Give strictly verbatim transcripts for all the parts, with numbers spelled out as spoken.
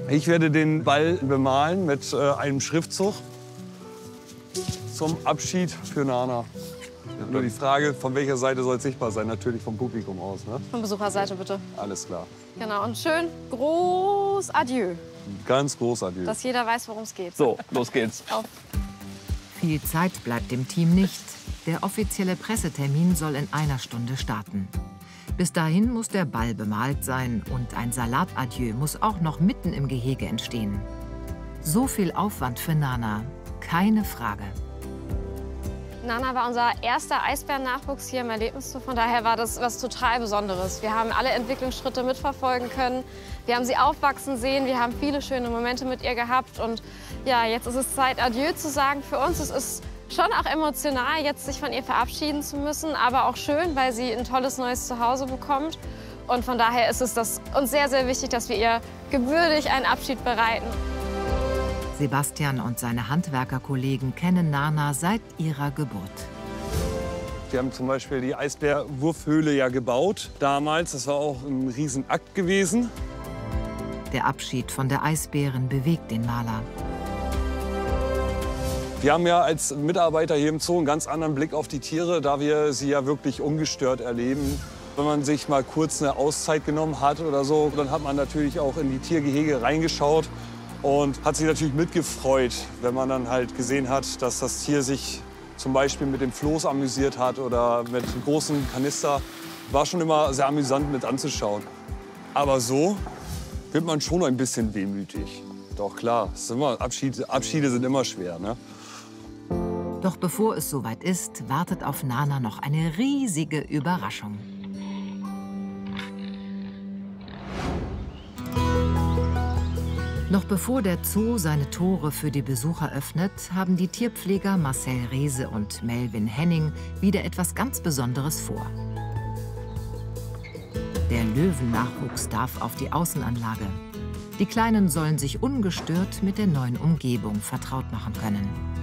Ich werde den Ball bemalen mit äh, einem Schriftzug zum Abschied für Nana. Nur die Frage, von welcher Seite soll es sichtbar sein? Natürlich vom Publikum aus. Ne? Von Besucherseite bitte. Alles klar. Genau, und schön groß Adieu. Ganz groß Adieu. Dass jeder weiß, worum es geht. So, los geht's. Auf. Viel Zeit bleibt dem Team nicht. Der offizielle Pressetermin soll in einer Stunde starten. Bis dahin muss der Ball bemalt sein und ein Salat-Adieu muss auch noch mitten im Gehege entstehen. So viel Aufwand für Nana, keine Frage. Nana war unser erster Eisbärennachwuchs hier im Erlebniszoo. Von daher war das was total Besonderes. Wir haben alle Entwicklungsschritte mitverfolgen können. Wir haben sie aufwachsen sehen. Wir haben viele schöne Momente mit ihr gehabt. Und ja, jetzt ist es Zeit, Adieu zu sagen. Für uns ist es schon auch emotional, jetzt sich von ihr verabschieden zu müssen. Aber auch schön, weil sie ein tolles neues Zuhause bekommt. Und von daher ist es das uns sehr, sehr wichtig, dass wir ihr gebührlich einen Abschied bereiten. Sebastian und seine Handwerkerkollegen kennen Nana seit ihrer Geburt. Wir haben zum Beispiel die Eisbärwurfhöhle ja gebaut damals. Das war auch ein Riesenakt gewesen. Der Abschied von der Eisbärin bewegt den Maler. Wir haben ja als Mitarbeiter hier im Zoo einen ganz anderen Blick auf die Tiere, da wir sie ja wirklich ungestört erleben. Wenn man sich mal kurz eine Auszeit genommen hat oder so, dann hat man natürlich auch in die Tiergehege reingeschaut und hat sich natürlich mitgefreut, wenn man dann halt gesehen hat, dass das Tier sich zum Beispiel mit dem Floß amüsiert hat oder mit einem großen Kanister. War schon immer sehr amüsant mit anzuschauen. Aber so wird man schon ein bisschen wehmütig. Doch klar, es ist immer, Abschiede, Abschiede sind immer schwer, ne? Doch bevor es soweit ist, wartet auf Nana noch eine riesige Überraschung. Noch bevor der Zoo seine Tore für die Besucher öffnet, haben die Tierpfleger Marcel Reese und Melvin Henning wieder etwas ganz Besonderes vor. Der Löwennachwuchs darf auf die Außenanlage. Die Kleinen sollen sich ungestört mit der neuen Umgebung vertraut machen können.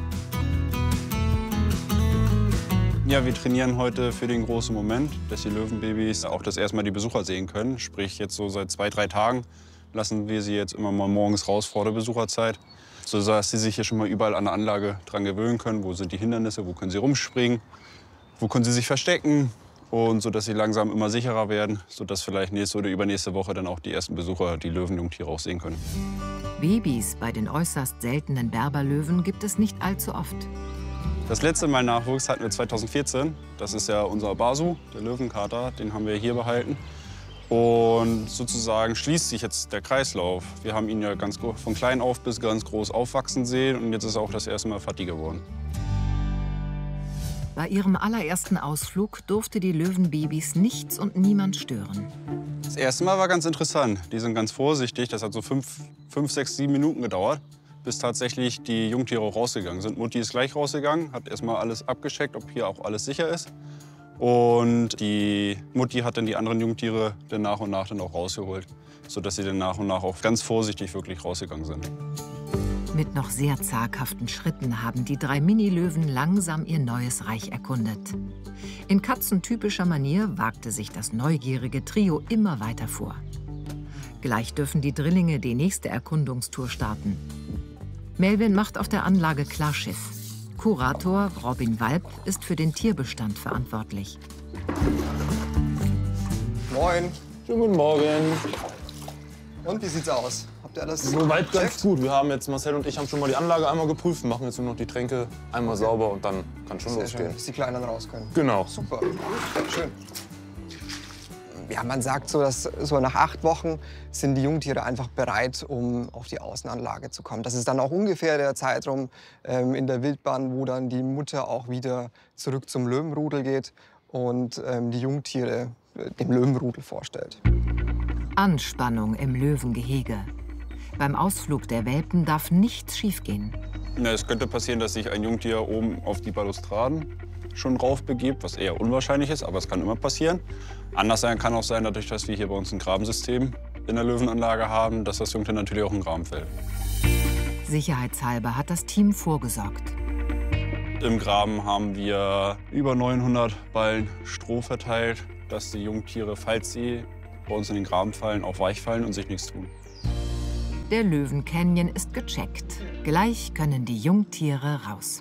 Ja, wir trainieren heute für den großen Moment, dass die Löwenbabys auch das erste Mal die Besucher sehen können. Sprich, jetzt so seit zwei, drei Tagen lassen wir sie jetzt immer mal morgens raus vor der Besucherzeit, sodass sie sich hier schon mal überall an der Anlage dran gewöhnen können. Wo sind die Hindernisse, wo können sie rumspringen, wo können sie sich verstecken. Und so, dass sie langsam immer sicherer werden, sodass vielleicht nächste oder übernächste Woche dann auch die ersten Besucher die Löwenjungtiere auch sehen können. Babys bei den äußerst seltenen Berberlöwen gibt es nicht allzu oft. Das letzte Mal Nachwuchs hatten wir zweitausendvierzehn. Das ist ja unser Basu, der Löwenkater. Den haben wir hier behalten. Und sozusagen schließt sich jetzt der Kreislauf. Wir haben ihn ja ganz von klein auf bis ganz groß aufwachsen sehen. Und jetzt ist er auch das erste Mal Vati geworden. Bei ihrem allerersten Ausflug durfte die Löwenbabys nichts und niemand stören. Das erste Mal war ganz interessant. Die sind ganz vorsichtig. Das hat so fünf, fünf, sechs, sieben Minuten gedauert, bis tatsächlich die Jungtiere auch rausgegangen sind. Mutti ist gleich rausgegangen, hat erstmal alles abgecheckt, ob hier auch alles sicher ist. Und die Mutti hat dann die anderen Jungtiere dann nach und nach dann auch rausgeholt, sodass sie dann nach und nach auch ganz vorsichtig wirklich rausgegangen sind. Mit noch sehr zaghaften Schritten haben die drei Mini-Löwen langsam ihr neues Reich erkundet. In katzentypischer Manier wagte sich das neugierige Trio immer weiter vor. Gleich dürfen die Drillinge die nächste Erkundungstour starten. Melvin macht auf der Anlage Klarschiff. Kurator Robin Walp ist für den Tierbestand verantwortlich. Moin. Schönen guten Morgen. Und wie sieht's aus? Habt ihr alles Soweit ganz gecheckt? gut. Wir haben jetzt, Marcel und ich haben schon mal die Anlage einmal geprüft, machen jetzt nur noch die Tränke einmal sauber und dann kann schon Sehr schön, losgehen. dass die Kleinen dann raus können. Genau. Super, schön. Ja, man sagt so, dass so nach acht Wochen sind die Jungtiere einfach bereit, um auf die Außenanlage zu kommen. Das ist dann auch ungefähr der Zeitraum ähm, in der Wildbahn, wo dann die Mutter auch wieder zurück zum Löwenrudel geht und ähm, die Jungtiere äh, dem Löwenrudel vorstellt. Anspannung im Löwengehege. Beim Ausflug der Welpen darf nichts schiefgehen. Na, es könnte passieren, dass sich ein Jungtier oben auf die Balustraden schon rauf begibt, was eher unwahrscheinlich ist, aber es kann immer passieren. Anders sein kann auch sein, dadurch, dass wir hier bei uns ein Grabensystem in der Löwenanlage haben, dass das Jungtier natürlich auch in den Graben fällt. Sicherheitshalber hat das Team vorgesorgt. Im Graben haben wir über neunhundert Ballen Stroh verteilt, dass die Jungtiere, falls sie bei uns in den Graben fallen, auch weich fallen und sich nichts tun. Der Löwen-Canyon ist gecheckt. Gleich können die Jungtiere raus.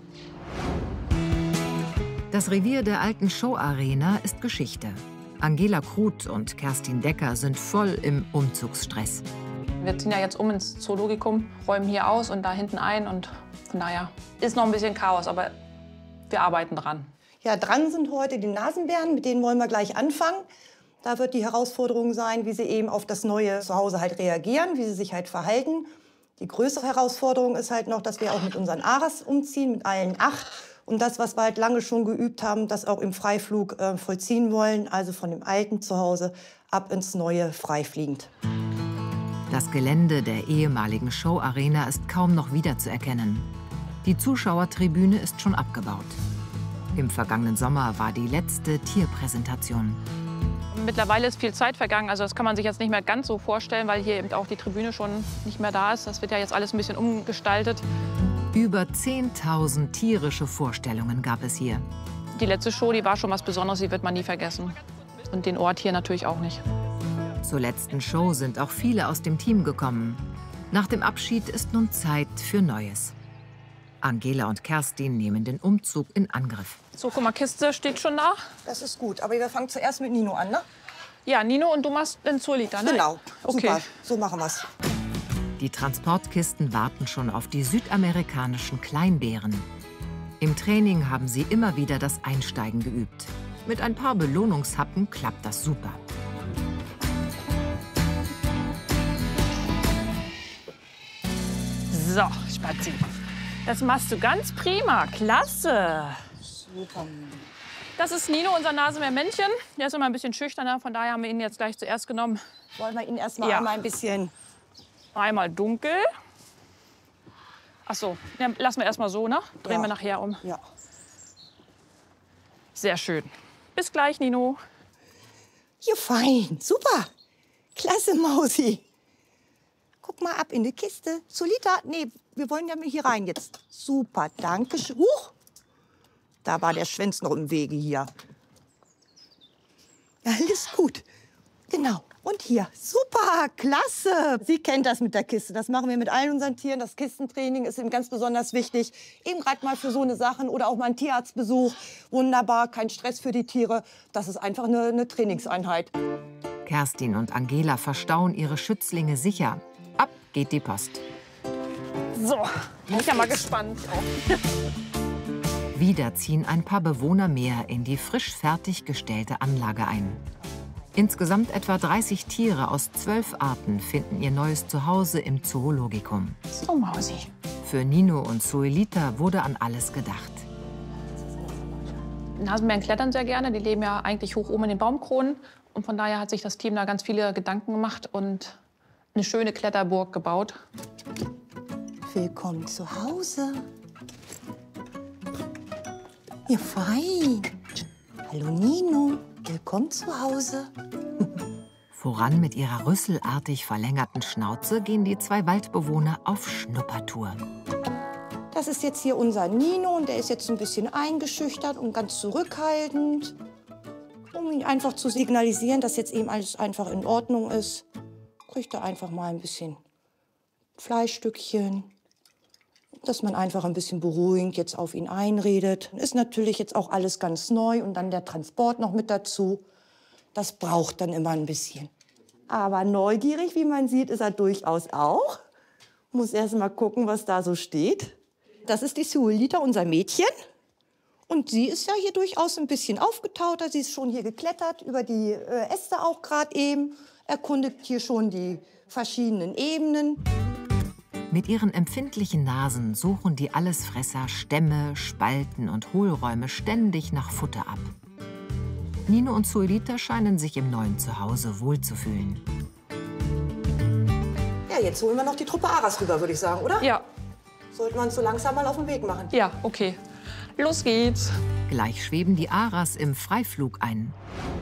Das Revier der alten Show-Arena ist Geschichte. Angela Kruth und Kerstin Decker sind voll im Umzugsstress. Wir ziehen ja jetzt um ins Zoologikum, räumen hier aus und da hinten ein. Und von daher ist noch ein bisschen Chaos, aber wir arbeiten dran. Ja, dran sind heute die Nasenbären, mit denen wollen wir gleich anfangen. Da wird die Herausforderung sein, wie sie eben auf das neue Zuhause halt reagieren, wie sie sich halt verhalten. Die größere Herausforderung ist halt noch, dass wir auch mit unseren Aras umziehen, mit allen acht. Und das, was wir halt lange schon geübt haben, das auch im Freiflug äh, vollziehen wollen. Also von dem alten Zuhause ab ins neue freifliegend. Das Gelände der ehemaligen Show-Arena ist kaum noch wiederzuerkennen. Die Zuschauertribüne ist schon abgebaut. Im vergangenen Sommer war die letzte Tierpräsentation. Mittlerweile ist viel Zeit vergangen, also das kann man sich jetzt nicht mehr ganz so vorstellen, weil hier eben auch die Tribüne schon nicht mehr da ist. Das wird ja jetzt alles ein bisschen umgestaltet. Über zehntausend tierische Vorstellungen gab es hier. Die letzte Show, die war schon was Besonderes, die wird man nie vergessen. Und den Ort hier natürlich auch nicht. Zur letzten Show sind auch viele aus dem Team gekommen. Nach dem Abschied ist nun Zeit für Neues. Angela und Kerstin nehmen den Umzug in Angriff. So, guck mal, Kiste steht schon da. Das ist gut, aber wir fangen zuerst mit Nino an, ne? Ja, Nino, und du machst den Zooliter, ne? Genau, okay. Super, so machen wir's. Die Transportkisten warten schon auf die südamerikanischen Kleinbären. Im Training haben sie immer wieder das Einsteigen geübt. Mit ein paar Belohnungshappen klappt das super. So, Spazi. Das machst du ganz prima. Klasse. Super. Das ist Nino, unser Nasenbär-Männchen. Der ist immer ein bisschen schüchterner, von daher haben wir ihn jetzt gleich zuerst genommen. Wollen wir ihn erst mal Ja. einmal ein bisschen... Einmal dunkel. Ach so, ja, lassen wir erst mal so, ne? Drehen Ja. wir nachher um. Ja. Sehr schön. Bis gleich, Nino. Ja, fein, super. Klasse, Mausi. Guck mal ab in die Kiste. Solita, nee, wir wollen ja mal hier rein jetzt. Super, danke schön. Huch, da war der Schwanz noch im Wege hier. Alles gut. Genau. Und hier, super, klasse. Sie kennt das mit der Kiste. Das machen wir mit allen unseren Tieren. Das Kistentraining ist ihm ganz besonders wichtig. Eben gerade mal für so eine Sachen oder auch mal einen Tierarztbesuch. Wunderbar, kein Stress für die Tiere. Das ist einfach eine, eine Trainingseinheit. Kerstin und Angela verstauen ihre Schützlinge sicher. Ab geht die Post. So, bin ich ja mal gespannt. Wieder ziehen ein paar Bewohner mehr in die frisch fertiggestellte Anlage ein. Insgesamt etwa dreißig Tiere aus zwölf Arten finden ihr neues Zuhause im Zoologikum. So, Mausi. Für Nino und Zoelita wurde an alles gedacht. Nasenbären klettern sehr gerne. Die leben ja eigentlich hoch oben in den Baumkronen. Und von daher hat sich das Team da ganz viele Gedanken gemacht und eine schöne Kletterburg gebaut. Willkommen zu Hause. Ja, fein. Hallo, Nino. Willkommen zu Hause. Voran mit ihrer rüsselartig verlängerten Schnauze gehen die zwei Waldbewohner auf Schnuppertour. Das ist jetzt hier unser Nino und der ist jetzt ein bisschen eingeschüchtert und ganz zurückhaltend. Um ihn einfach zu signalisieren, dass jetzt eben alles einfach in Ordnung ist, kriegt er einfach mal ein bisschen Fleischstückchen. Dass man einfach ein bisschen beruhigend jetzt auf ihn einredet. Ist natürlich jetzt auch alles ganz neu und dann der Transport noch mit dazu. Das braucht dann immer ein bisschen. Aber neugierig, wie man sieht, ist er durchaus auch. Muss erst mal gucken, was da so steht. Das ist die Zoelita, unser Mädchen. Und sie ist ja hier durchaus ein bisschen aufgetauter. Sie ist schon hier geklettert, über die äh, Äste auch gerade eben. Erkundet hier schon die verschiedenen Ebenen. Mit ihren empfindlichen Nasen suchen die Allesfresser Stämme, Spalten und Hohlräume ständig nach Futter ab. Nino und Zoelita scheinen sich im neuen Zuhause wohlzufühlen. Ja, jetzt holen wir noch die Truppe Aras rüber, würde ich sagen, oder? Ja, Sollten wir uns so langsam mal auf den Weg machen. ja, okay. Los geht's. Gleich schweben die Aras im Freiflug ein.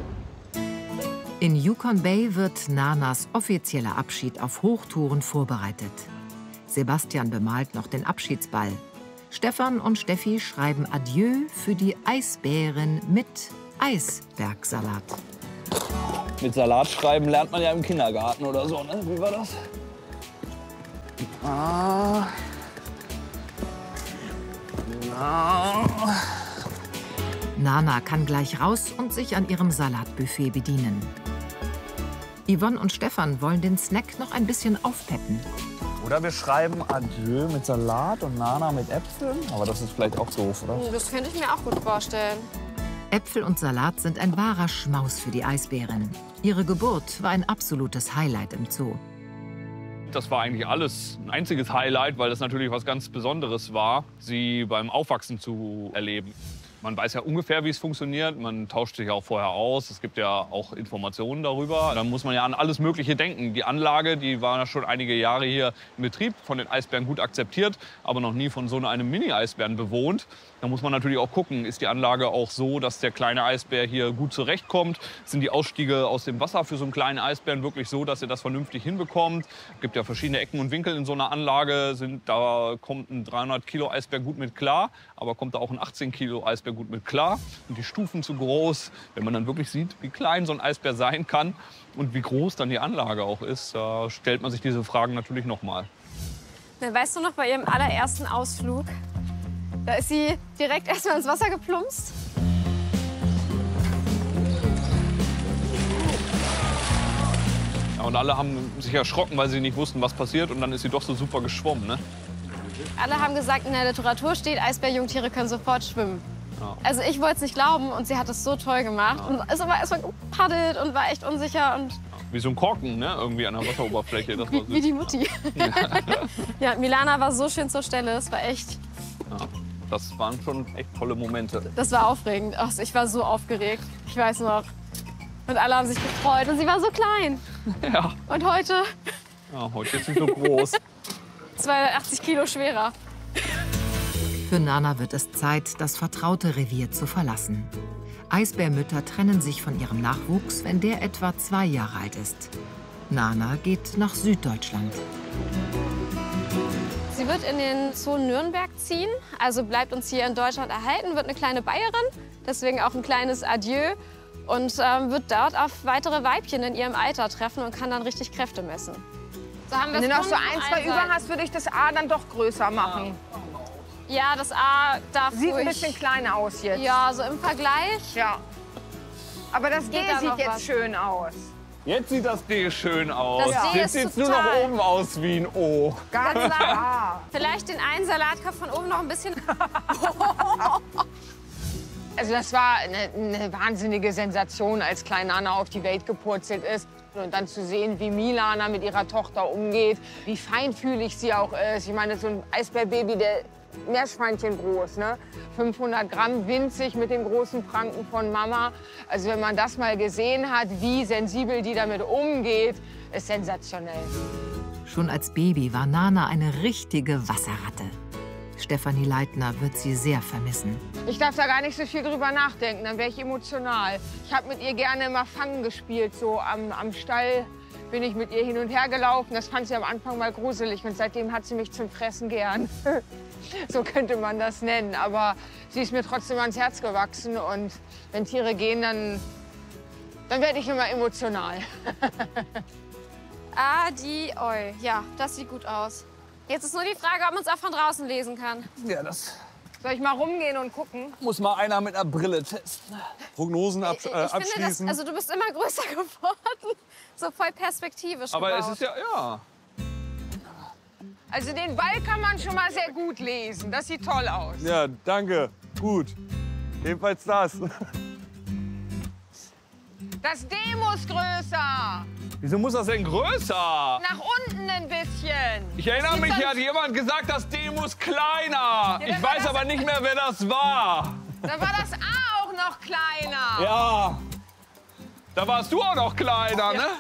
In Yukon Bay wird Nanas offizieller Abschied auf Hochtouren vorbereitet. Sebastian bemalt noch den Abschiedsball. Stefan und Steffi schreiben Adieu für die Eisbären mit Eisbergsalat. Mit Salat schreiben lernt man ja im Kindergarten oder so, ne? Wie war das? Ah. Ah. Nana kann gleich raus und sich an ihrem Salatbuffet bedienen. Yvonne und Stefan wollen den Snack noch ein bisschen aufpeppen. Oder wir schreiben Adieu mit Salat und Nana mit Äpfeln. Aber das ist vielleicht auch doof, oder? Das könnte ich mir auch gut vorstellen. Äpfel und Salat sind ein wahrer Schmaus für die Eisbärin. Ihre Geburt war ein absolutes Highlight im Zoo. Das war eigentlich alles ein einziges Highlight, weil das natürlich was ganz Besonderes war, sie beim Aufwachsen zu erleben. Man weiß ja ungefähr, wie es funktioniert. Man tauscht sich auch vorher aus. Es gibt ja auch Informationen darüber. Da muss man ja an alles Mögliche denken. Die Anlage, die war ja schon einige Jahre hier in Betrieb, von den Eisbären gut akzeptiert, aber noch nie von so einem Mini-Eisbären bewohnt. Da muss man natürlich auch gucken, ist die Anlage auch so, dass der kleine Eisbär hier gut zurechtkommt? Sind die Ausstiege aus dem Wasser für so einen kleinen Eisbären wirklich so, dass er das vernünftig hinbekommt? Es gibt ja verschiedene Ecken und Winkel in so einer Anlage. Sind, da kommt ein dreihundert Kilo Eisbär gut mit klar, aber kommt da auch ein achtzehn Kilo Eisbär gut mit klar? Sind die Stufen zu groß? Wenn man dann wirklich sieht, wie klein so ein Eisbär sein kann und wie groß dann die Anlage auch ist, da stellt man sich diese Fragen natürlich noch mal. Na, weißt du noch, bei ihrem allerersten Ausflug, da ist sie direkt erstmal ins Wasser geplumpst. Ja, und alle haben sich erschrocken, weil sie nicht wussten, was passiert. Und dann ist sie doch so super geschwommen, ne? Alle haben gesagt, in der Literatur steht, Eisbärjungtiere können sofort schwimmen. Ja. Also ich wollte es nicht glauben und sie hat es so toll gemacht. Ja. Und ist aber erstmal gepaddelt und war echt unsicher. Und wie so ein Korken, ne? Irgendwie an der Wasseroberfläche. Das wie, war wie die Mutti. Ja. Ja, Milana war so schön zur Stelle. Es war echt... Ja. Das waren schon echt tolle Momente. Das war aufregend. Ach, ich war so aufgeregt. Ich weiß noch. Und alle haben sich gefreut. Und sie war so klein. Ja. Und heute? Ja, heute ist sie so groß. zweihundertachtzig Kilo schwerer. Für Nana wird es Zeit, das vertraute Revier zu verlassen. Eisbärmütter trennen sich von ihrem Nachwuchs, wenn der etwa zwei Jahre alt ist. Nana geht nach Süddeutschland. Sie wird in den Zoo Nürnberg ziehen, also bleibt uns hier in Deutschland erhalten, wird eine kleine Bayerin, deswegen auch ein kleines Adieu und ähm, wird dort auf weitere Weibchen in ihrem Alter treffen und kann dann richtig Kräfte messen. So haben Wenn du noch so ein, zwei über hast, würde ich das A dann doch größer machen. Ja, das A darf Sieht ruhig. ein bisschen klein aus jetzt. Ja, so im Vergleich. Ja. Aber das D Geht da sieht noch jetzt was? schön aus. Jetzt sieht das D schön aus. Das D Jetzt ist sieht es nur noch total- oben aus wie ein O. Ganz klar. Vielleicht den einen Salatkopf von oben noch ein bisschen. Also das war eine, eine wahnsinnige Sensation, als Klein-Nana auf die Welt gepurzelt ist. Und dann zu sehen, wie Milana mit ihrer Tochter umgeht, wie feinfühlig sie auch ist. Ich meine, so ein Eisbärbaby, der Meerschweinchen groß, ne? fünfhundert Gramm, winzig mit den großen Pranken von Mama. Also wenn man das mal gesehen hat, wie sensibel die damit umgeht, ist sensationell. Schon als Baby war Nana eine richtige Wasserratte. Stefanie Leitner wird sie sehr vermissen. Ich darf da gar nicht so viel drüber nachdenken, dann wäre ich emotional. Ich habe mit ihr gerne immer Fangen gespielt, so am, am Stall bin ich mit ihr hin und her gelaufen. Das fand sie am Anfang mal gruselig und seitdem hat sie mich zum Fressen gern. So könnte man das nennen, aber sie ist mir trotzdem ans Herz gewachsen und wenn Tiere gehen, dann, dann werde ich immer emotional. Adieu. Ja, das sieht gut aus. Jetzt ist nur die Frage, ob man es auch von draußen lesen kann. Ja, das Soll ich mal rumgehen und gucken? muss mal einer mit einer Brille testen. Prognosen ab, Ich, äh, ich finde das, abschließen. also du bist immer größer geworden. So voll perspektivisch Aber gebaut. es ist ja, ja. Also den Ball kann man schon mal sehr gut lesen. Das sieht toll aus. Ja, danke. Gut. Jedenfalls das. Das D muss größer. Wieso muss das denn größer? Nach unten ein bisschen. Ich erinnere Sieht mich, hier sonst- hat jemand gesagt, das D muss kleiner. Ja, dann Ich war weiß das- aber nicht mehr, wer das war. Dann war das A auch noch kleiner. Ja. Da warst du auch noch kleiner, ne?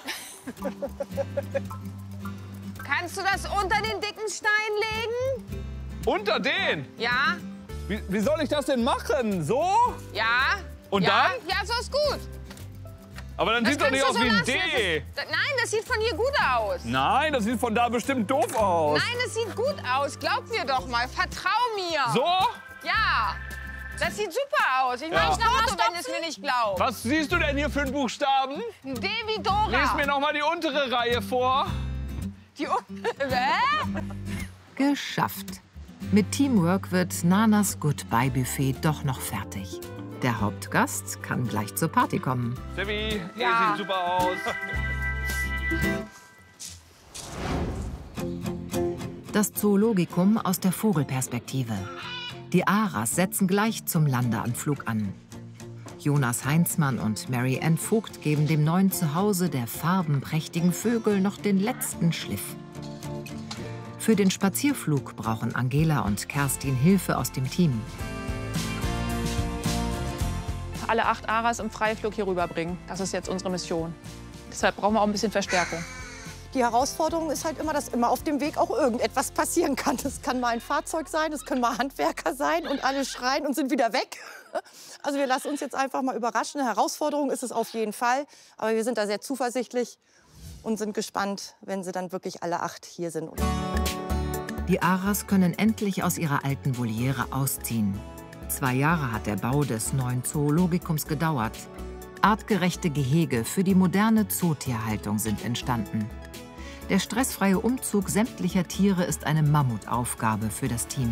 Kannst du das unter den dicken Stein legen? Unter den? Ja? Wie, wie soll ich das denn machen? So? Ja? Und ja? dann? Ja, so ist gut. Aber dann Das sieht doch nicht kannst aus du wie so ein lassen. D. Das ist, nein, das sieht von hier gut aus. Nein, das sieht von da bestimmt doof aus. Nein, das sieht gut aus. Glaub mir doch mal. Vertrau mir. So? Ja. Das sieht super aus. Ich Ja. mache ein Foto, wenn es mir nicht glaubt. Was siehst du denn hier für einen Buchstaben? Ein D wie Dora. Lies mir noch mal die untere Reihe vor. Die Un Hä? Geschafft. Mit Teamwork wird Nanas Goodbye-Buffet doch noch fertig. Der Hauptgast kann gleich zur Party kommen. Steffi, Ja. ihr seht super aus. Das Zoologikum aus der Vogelperspektive. Die Aras setzen gleich zum Landeanflug an. Jonas Heinzmann und Mary Ann Vogt geben dem neuen Zuhause der farbenprächtigen Vögel noch den letzten Schliff. Für den Spazierflug brauchen Angela und Kerstin Hilfe aus dem Team. Alle acht Aras im Freiflug hier rüberbringen. Das ist jetzt unsere Mission. Deshalb brauchen wir auch ein bisschen Verstärkung. Die Herausforderung ist halt immer, dass immer auf dem Weg auch irgendetwas passieren kann. Das kann mal ein Fahrzeug sein, das können mal Handwerker sein und alle schreien und sind wieder weg. Also wir lassen uns jetzt einfach mal überraschen. Eine Herausforderung ist es auf jeden Fall. Aber wir sind da sehr zuversichtlich und sind gespannt, wenn sie dann wirklich alle acht hier sind. Die Aras können endlich aus ihrer alten Voliere ausziehen. Zwei Jahre hat der Bau des neuen Zoologikums gedauert. Artgerechte Gehege für die moderne Zootierhaltung sind entstanden. Der stressfreie Umzug sämtlicher Tiere ist eine Mammutaufgabe für das Team.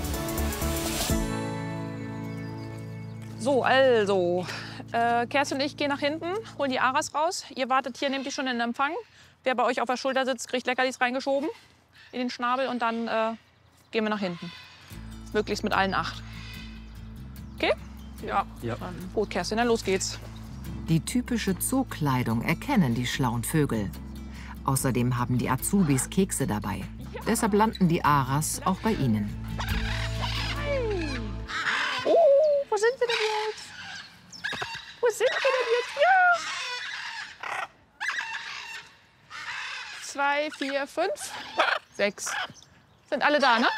So, also, äh, Kerstin und ich gehen nach hinten, holen die Aras raus. Ihr wartet hier, nehmt die schon in Empfang. Wer bei euch auf der Schulter sitzt, kriegt Leckerlis reingeschoben in den Schnabel und dann äh, gehen wir nach hinten. Möglichst mit allen acht. Okay? Ja. Ja. Gut, Kerstin, dann los geht's. Die typische Zookleidung erkennen die schlauen Vögel. Außerdem haben die Azubis Kekse dabei. Deshalb landen die Aras auch bei ihnen. Oh, wo sind wir denn jetzt? Wo sind wir denn jetzt? Ja! Zwei, vier, fünf, sechs. Sind alle da, ne?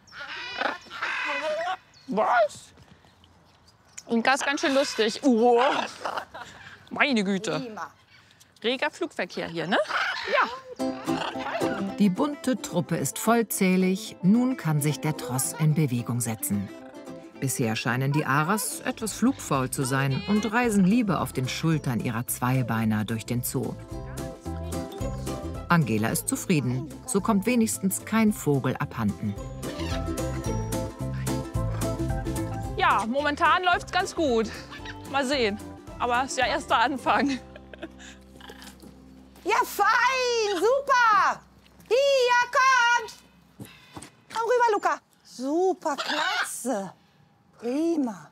Was? Und das ist ganz schön lustig. Oh. Meine Güte. Reger Flugverkehr hier, ne? Ja. Die bunte Truppe ist vollzählig. Nun kann sich der Tross in Bewegung setzen. Bisher scheinen die Aras etwas flugfaul zu sein und reisen lieber auf den Schultern ihrer Zweibeiner durch den Zoo. Angela ist zufrieden. So kommt wenigstens kein Vogel abhanden. Ja, momentan läuft's ganz gut. Mal sehen. Aber es ist ja erst der Anfang. Ja, fein, super. Hier, kommt. Komm rüber, Luca. Super, klasse. Prima.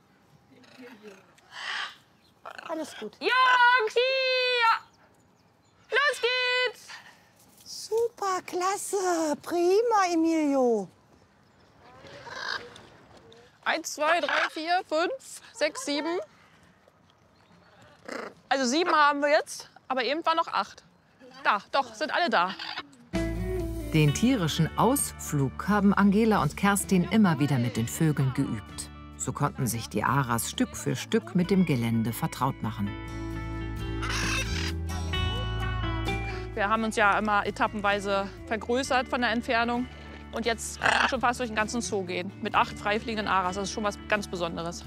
Alles gut. Jungs, hier! Los geht's! Super, klasse. Prima, Emilio. Eins, zwei, drei, vier, fünf, sechs, sieben. Also sieben haben wir jetzt, aber eben waren noch acht. Da, doch, sind alle da. Den tierischen Ausflug haben Angela und Kerstin immer wieder mit den Vögeln geübt. So konnten sich die Aras Stück für Stück mit dem Gelände vertraut machen. Wir haben uns ja immer etappenweise vergrößert von der Entfernung. Und jetzt kann man schon fast durch den ganzen Zoo gehen. Mit acht freifliegenden Aras. Das ist schon was ganz Besonderes.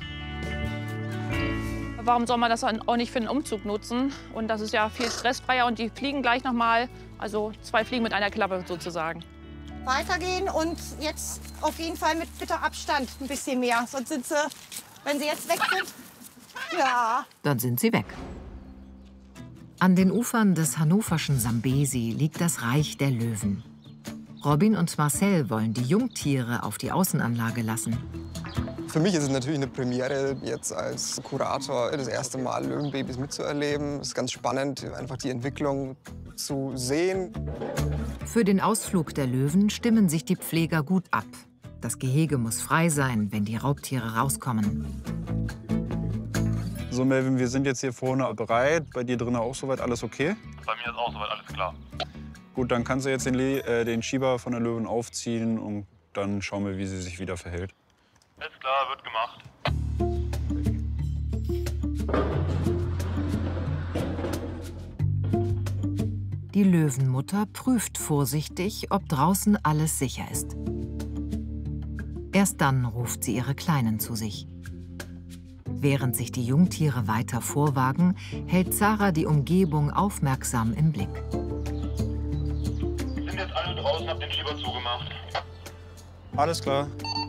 Warum soll man das auch nicht für einen Umzug nutzen? Und das ist ja viel stressfreier. Und die fliegen gleich noch mal. Also zwei Fliegen mit einer Klappe sozusagen. Weitergehen und jetzt auf jeden Fall mit bitte Abstand ein bisschen mehr. Sonst sind sie, wenn sie jetzt weg sind, ja. Dann sind sie weg. An den Ufern des hannoverschen Sambesi liegt das Reich der Löwen. Robin und Marcel wollen die Jungtiere auf die Außenanlage lassen. Für mich ist es natürlich eine Premiere, jetzt als Kurator das erste Mal Löwenbabys mitzuerleben. Es ist ganz spannend, einfach die Entwicklung zu sehen. Für den Ausflug der Löwen stimmen sich die Pfleger gut ab. Das Gehege muss frei sein, wenn die Raubtiere rauskommen. So, Melvin, wir sind jetzt hier vorne bereit. Bei dir drinnen auch soweit alles okay? Bei mir ist auch soweit alles klar. Gut, dann kannst du jetzt den, Le äh, den Schieber von der Löwen aufziehen und dann schauen wir, wie sie sich wieder verhält. Ist klar, wird gemacht. Die Löwenmutter prüft vorsichtig, ob draußen alles sicher ist. Erst dann ruft sie ihre Kleinen zu sich. Während sich die Jungtiere weiter vorwagen, hält Zara die Umgebung aufmerksam im Blick. Wir sind jetzt alle draußen, hab den Schieber zugemacht. Alles klar.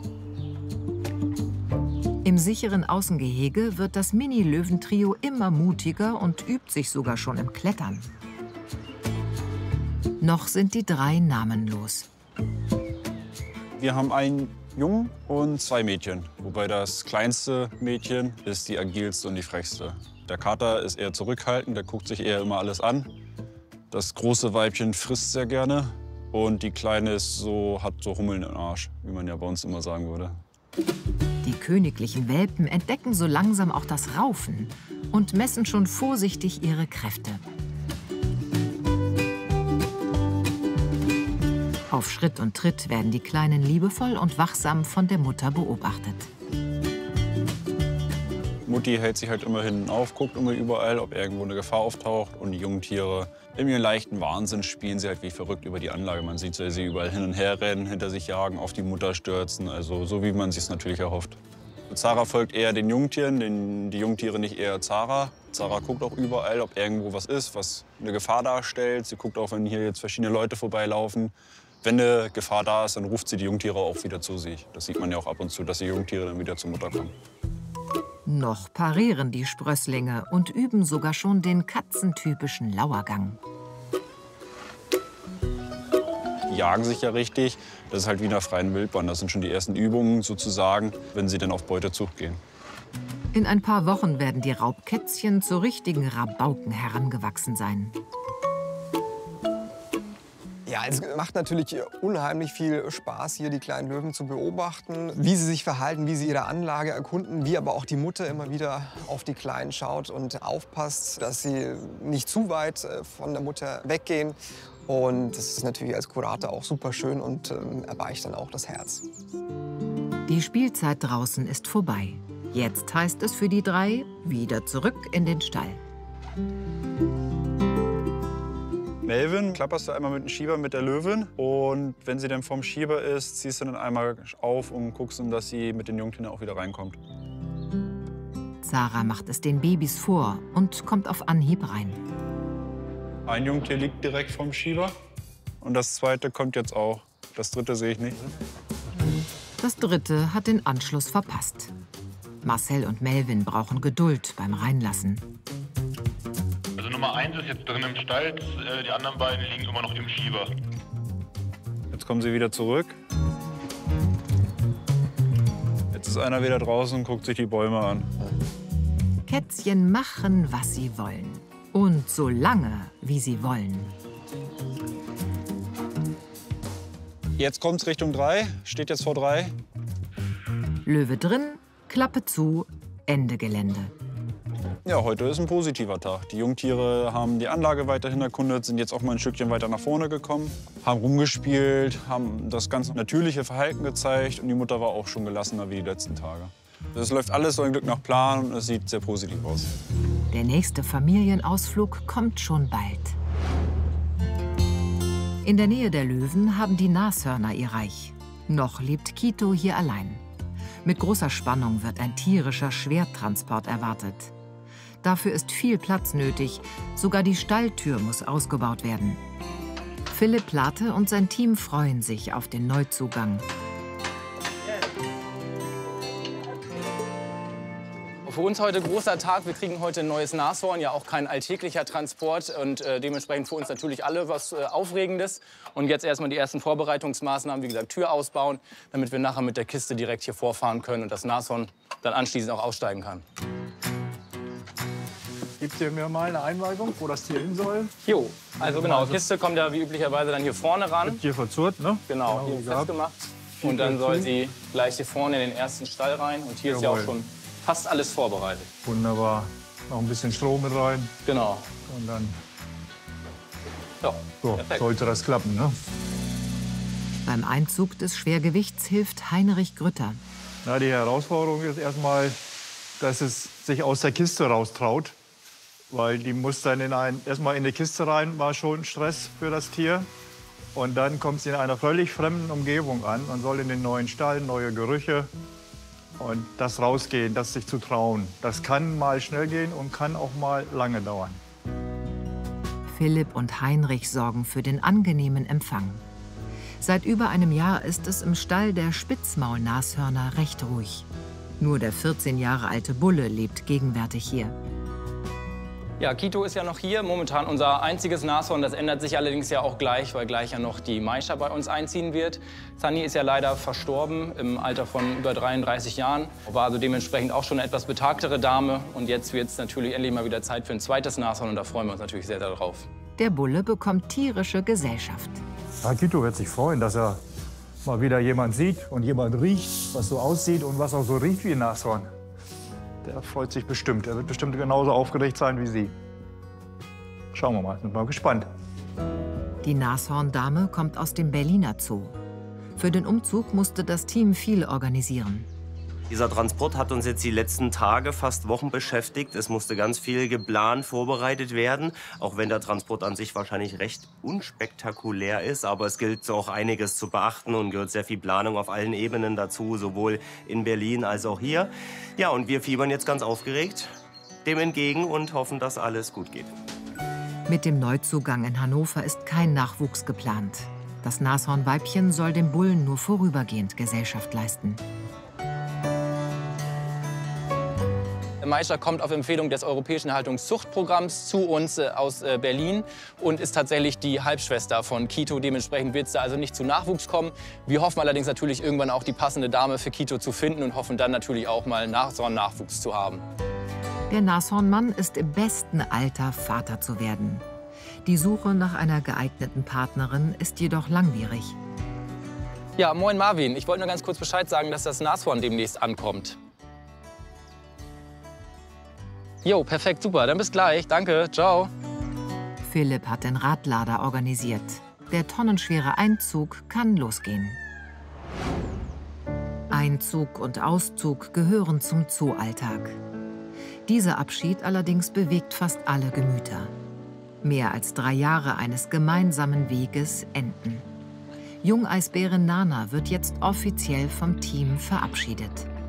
Im sicheren Außengehege wird das Mini-Löwen-Trio immer mutiger und übt sich sogar schon im Klettern. Noch sind die drei namenlos. Wir haben einen Jungen und zwei Mädchen. Wobei das kleinste Mädchen ist die agilste und die frechste. Der Kater ist eher zurückhaltend, der guckt sich eher immer alles an. Das große Weibchen frisst sehr gerne. Und die Kleine ist so, hat so Hummeln im Arsch, wie man ja bei uns immer sagen würde. Die königlichen Welpen entdecken so langsam auch das Raufen und messen schon vorsichtig ihre Kräfte. Auf Schritt und Tritt werden die Kleinen liebevoll und wachsam von der Mutter beobachtet. Mutti hält sich halt immer hinten auf, guckt immer überall, ob irgendwo eine Gefahr auftaucht. Und die Jungtiere, in ihrem leichten Wahnsinn, spielen sie halt wie verrückt über die Anlage. Man sieht sie überall hin und her rennen, hinter sich jagen, auf die Mutter stürzen. Also so, wie man sich es natürlich erhofft. Zara folgt eher den Jungtieren, den, die Jungtiere nicht eher Zara. Zara guckt auch überall, ob irgendwo was ist, was eine Gefahr darstellt. Sie guckt auch, wenn hier jetzt verschiedene Leute vorbeilaufen. Wenn eine Gefahr da ist, dann ruft sie die Jungtiere auch wieder zu sich. Das sieht man ja auch ab und zu, dass die Jungtiere dann wieder zur Mutter kommen. Noch parieren die Sprösslinge und üben sogar schon den katzentypischen Lauergang. Die jagen sich ja richtig. Das ist halt wie in der freien Wildbahn. Das sind schon die ersten Übungen sozusagen, wenn sie dann auf Beutezucht gehen. In ein paar Wochen werden die Raubkätzchen zu richtigen Rabauken herangewachsen sein. Ja, es macht natürlich unheimlich viel Spaß, hier die kleinen Löwen zu beobachten, wie sie sich verhalten, wie sie ihre Anlage erkunden, wie aber auch die Mutter immer wieder auf die Kleinen schaut und aufpasst, dass sie nicht zu weit von der Mutter weggehen. Und das ist natürlich als Kurator auch super schön und ähm, erweicht dann auch das Herz. Die Spielzeit draußen ist vorbei. Jetzt heißt es für die drei wieder zurück in den Stall. Melvin, klapperst du einmal mit dem Schieber mit der Löwin. Und wenn sie dann vom Schieber ist, ziehst du dann einmal auf und guckst, dass sie mit den Jungtieren auch wieder reinkommt. Zara macht es den Babys vor und kommt auf Anhieb rein. Ein Jungtier liegt direkt vom Schieber und das zweite kommt jetzt auch. Das dritte sehe ich nicht. Das dritte hat den Anschluss verpasst. Marcel und Melvin brauchen Geduld beim Reinlassen. Also Nummer eins ist jetzt drin im Stall, die anderen beiden liegen immer noch im Schieber. Jetzt kommen sie wieder zurück. Jetzt ist einer wieder draußen und guckt sich die Bäume an. Kätzchen machen, was sie wollen. Und so lange, wie sie wollen. Jetzt kommt's Richtung drei, steht jetzt vor drei. Löwe drin, Klappe zu, Ende Gelände. Ja, heute ist ein positiver Tag. Die Jungtiere haben die Anlage weiterhin erkundet, sind jetzt auch mal ein Stückchen weiter nach vorne gekommen, haben rumgespielt, haben das ganz natürliche Verhalten gezeigt und die Mutter war auch schon gelassener wie die letzten Tage. Es läuft alles so ein Glück nach Plan und es sieht sehr positiv aus. Der nächste Familienausflug kommt schon bald. In der Nähe der Löwen haben die Nashörner ihr Reich. Noch lebt Kito hier allein. Mit großer Spannung wird ein tierischer Schwerttransport erwartet. Dafür ist viel Platz nötig. Sogar die Stalltür muss ausgebaut werden. Philipp Plate und sein Team freuen sich auf den Neuzugang. Für uns heute großer Tag. Wir kriegen heute ein neues Nashorn, ja auch kein alltäglicher Transport und äh, dementsprechend für uns natürlich alle was äh, Aufregendes. Und jetzt erstmal die ersten Vorbereitungsmaßnahmen, wie gesagt, Tür ausbauen, damit wir nachher mit der Kiste direkt hier vorfahren können und das Nashorn dann anschließend auch aussteigen kann. Gebt ihr mir mal eine Einweisung, wo das Tier hin soll? Jo, also genau, Kiste kommt ja wie üblicherweise dann hier vorne ran. Wird hier verzurrt, ne? Genau, hier festgemacht. Und dann soll sie gleich hier vorne in den ersten Stall rein. Und hier ist ja auch schon fast alles vorbereitet. Wunderbar. Noch ein bisschen Strom mit rein. Genau. Und dann ja, so, sollte das klappen, ne? Beim Einzug des Schwergewichts hilft Heinrich Grütter. Na, die Herausforderung ist erstmal, dass es sich aus der Kiste raustraut. Weil die muss dann in ein, erstmal in die Kiste rein, war schon Stress für das Tier. Und dann kommt sie in einer völlig fremden Umgebung an und soll in den neuen Stall, neue Gerüche. Und das Rausgehen, das sich zu trauen, das kann mal schnell gehen und kann auch mal lange dauern. Philipp und Heinrich sorgen für den angenehmen Empfang. Seit über einem Jahr ist es im Stall der Spitzmaulnashörner recht ruhig. Nur der vierzehn Jahre alte Bulle lebt gegenwärtig hier. Ja, Kito ist ja noch hier, momentan unser einziges Nashorn. Das ändert sich allerdings ja auch gleich, weil gleich ja noch die Maisha bei uns einziehen wird. Sunny ist ja leider verstorben im Alter von über dreiunddreißig Jahren. War also dementsprechend auch schon eine etwas betagtere Dame. Und jetzt wird es natürlich endlich mal wieder Zeit für ein zweites Nashorn. Und da freuen wir uns natürlich sehr darauf. Der Bulle bekommt tierische Gesellschaft. Ja, Kito wird sich freuen, dass er mal wieder jemand sieht und jemand riecht, was so aussieht und was auch so riecht wie ein Nashorn. Der freut sich bestimmt. Er wird bestimmt genauso aufgeregt sein wie Sie. Schauen wir mal, sind mal gespannt. Die Nashorndame kommt aus dem Berliner Zoo. Für den Umzug musste das Team viel organisieren. Dieser Transport hat uns jetzt die letzten Tage, fast Wochen beschäftigt. Es musste ganz viel geplant, vorbereitet werden. Auch wenn der Transport an sich wahrscheinlich recht unspektakulär ist. Aber es gilt auch einiges zu beachten und gehört sehr viel Planung auf allen Ebenen dazu. Sowohl in Berlin als auch hier. Ja, und wir fiebern jetzt ganz aufgeregt dem entgegen und hoffen, dass alles gut geht. Mit dem Neuzugang in Hannover ist kein Nachwuchs geplant. Das Nashornweibchen soll dem Bullen nur vorübergehend Gesellschaft leisten. Maisha kommt auf Empfehlung des Europäischen Erhaltungszuchtprogramms zu uns äh, aus äh, Berlin und ist tatsächlich die Halbschwester von Kito. Dementsprechend wird es da also nicht zu Nachwuchs kommen. Wir hoffen allerdings natürlich irgendwann auch die passende Dame für Kito zu finden und hoffen dann natürlich auch mal Nashorn-Nachwuchs zu haben. Der Nashornmann ist im besten Alter, Vater zu werden. Die Suche nach einer geeigneten Partnerin ist jedoch langwierig. Ja, moin Marvin. Ich wollte nur ganz kurz Bescheid sagen, dass das Nashorn demnächst ankommt. Jo, perfekt, super. Dann bis gleich. Danke, ciao. Philipp hat den Radlader organisiert. Der tonnenschwere Einzug kann losgehen. Einzug und Auszug gehören zum Zooalltag. Dieser Abschied allerdings bewegt fast alle Gemüter. Mehr als drei Jahre eines gemeinsamen Weges enden. Jungeisbärin Nana wird jetzt offiziell vom Team verabschiedet.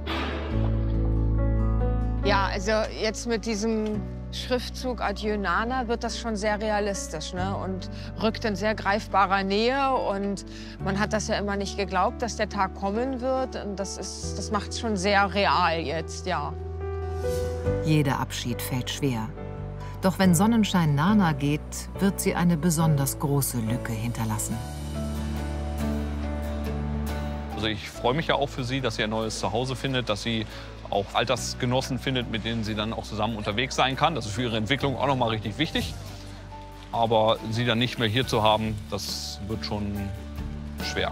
Ja, also jetzt mit diesem Schriftzug Adieu Nana wird das schon sehr realistisch, ne? Und rückt in sehr greifbarer Nähe. Und man hat das ja immer nicht geglaubt, dass der Tag kommen wird. Und das ist, das macht es schon sehr real jetzt, ja. Jeder Abschied fällt schwer. Doch wenn Sonnenschein Nana geht, wird sie eine besonders große Lücke hinterlassen. Also ich freue mich ja auch für sie, dass sie ein neues Zuhause findet, dass sie auch Altersgenossen findet, mit denen sie dann auch zusammen unterwegs sein kann. Das ist für ihre Entwicklung auch noch mal richtig wichtig. Aber sie dann nicht mehr hier zu haben, das wird schon schwer.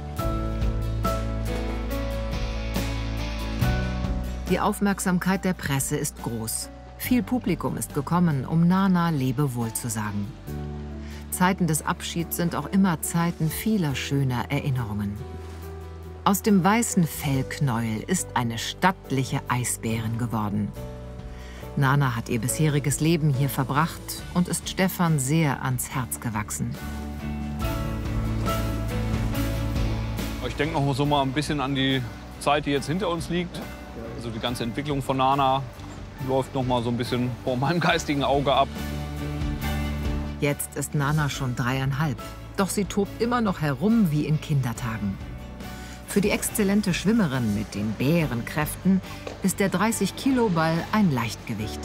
Die Aufmerksamkeit der Presse ist groß. Viel Publikum ist gekommen, um Nana Lebewohl zu sagen. Zeiten des Abschieds sind auch immer Zeiten vieler schöner Erinnerungen. Aus dem weißen Fellknäuel ist eine stattliche Eisbärin geworden. Nana hat ihr bisheriges Leben hier verbracht und ist Stefan sehr ans Herz gewachsen. Ich denke noch so mal ein bisschen an die Zeit, die jetzt hinter uns liegt. Also die ganze Entwicklung von Nana läuft noch mal so ein bisschen vor meinem geistigen Auge ab. Jetzt ist Nana schon dreieinhalb, doch sie tobt immer noch herum wie in Kindertagen. Für die exzellente Schwimmerin mit den Bärenkräften ist der dreißig Kilo Ball ein Leichtgewicht.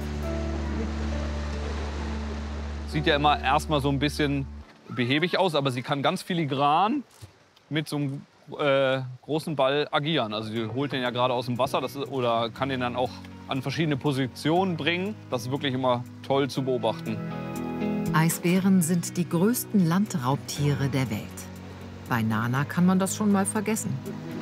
Sieht ja immer erstmal so ein bisschen behäbig aus, aber sie kann ganz filigran mit so einem äh, großen Ball agieren. Also sie holt den ja gerade aus dem Wasser das ist, oder kann den dann auch an verschiedene Positionen bringen. Das ist wirklich immer toll zu beobachten. Eisbären sind die größten Landraubtiere der Welt. Bei Nana kann man das schon mal vergessen.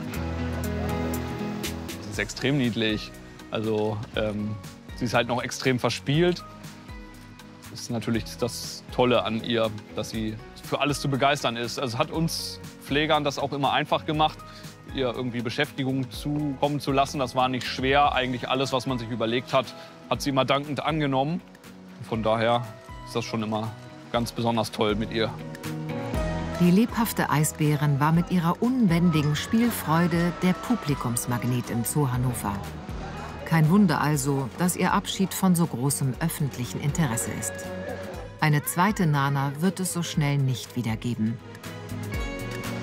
Sie ist extrem niedlich. Also ähm, sie ist halt noch extrem verspielt. Das ist natürlich das Tolle an ihr, dass sie für alles zu begeistern ist. Also es hat uns Pflegern das auch immer einfach gemacht, ihr irgendwie Beschäftigung zukommen zu lassen. Das war nicht schwer. Eigentlich alles, was man sich überlegt hat, hat sie immer dankend angenommen. Von daher ist das schon immer ganz besonders toll mit ihr. Die lebhafte Eisbärin war mit ihrer unbändigen Spielfreude der Publikumsmagnet im Zoo Hannover. Kein Wunder also, dass ihr Abschied von so großem öffentlichen Interesse ist. Eine zweite Nana wird es so schnell nicht wieder geben.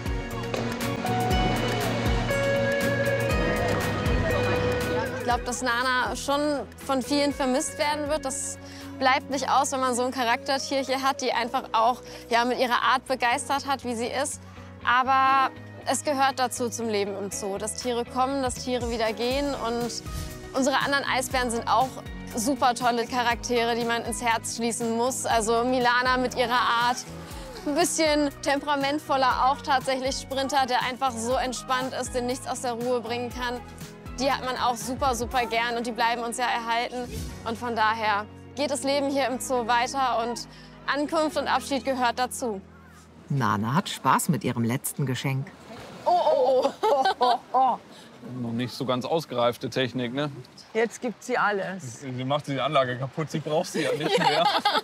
glaube, dass Nana schon von vielen vermisst werden wird. Das bleibt nicht aus, wenn man so ein Charaktertier hier hat, die einfach auch ja, mit ihrer Art begeistert hat, wie sie ist. Aber es gehört dazu zum Leben im Zoo, dass Tiere kommen, dass Tiere wieder gehen. Und unsere anderen Eisbären sind auch super tolle Charaktere, die man ins Herz schließen muss. Also Milana mit ihrer Art, ein bisschen temperamentvoller auch tatsächlich Sprinter, der einfach so entspannt ist, den nichts aus der Ruhe bringen kann. Die hat man auch super, super gern und die bleiben uns ja erhalten. Und von daher geht das Leben hier im Zoo weiter und Ankunft und Abschied gehört dazu. Nana hat Spaß mit ihrem letzten Geschenk. Oh, oh, oh, oh, oh. Noch nicht so ganz ausgereifte Technik, ne? Jetzt gibt sie alles. Sie macht die Anlage kaputt, sie braucht sie ja nicht mehr.